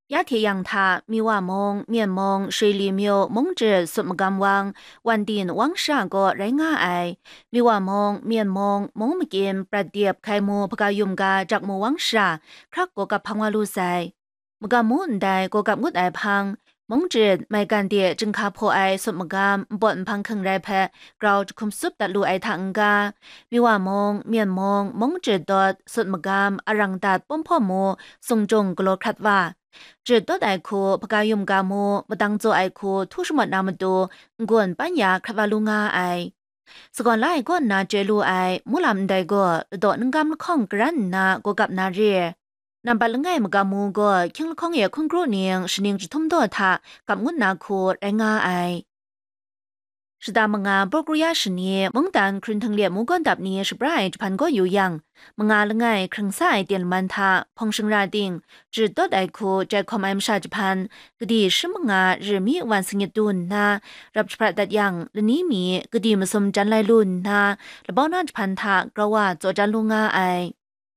ยะเทียงทามีว่ามงเมียนมง水里苗มงจือสุดมกำวังวันดินวังชาก็ไรงาไอมีว่ามงเมียนมงมงมกิมประเดียบไข่มูพกายุมกาจากมูวังชาครักก็กับพังวาลูไซมกามุนไดก็กับงุดไอพังมงจืดไม่กันเดียจึงคาโพไอสุดมกำบนพังคึงไรแพกราวจะคุมซุปตัดลูไอทางกามีว่ามงเมียนมงมงจืดดอดสุดมกำอรังตัดป้อมพ่อมูทรงจงกโลครัดว่า只多爱哭，不敢用干么，不当做爱哭，图什么那么多，滚半夜看瓦路亚爱。สก่อนไล่ก็นาเจลูไอมูลำได้ก็ดอนึงกำละข้องกรันนาก็กับนาเรียนำไปละไงมกามูก็คิงละข้องเอคุณครูเนียงชนิงจะทุ่มตัวทากับงุนนาโคไรงาไอ是大蒙啊，波古亚十年，蒙丹昆腾列木干达尼是不爱只盘过有样，蒙啊了爱坑塞点曼他，碰生รา定，只多代库在ความ爱啥只盘，个地是蒙啊日米万生一顿呐，รับ只盘达样，了你米个地么什么จันไลลุน呐，了包那只盘他，个ว่า做จันลุง啊ไอ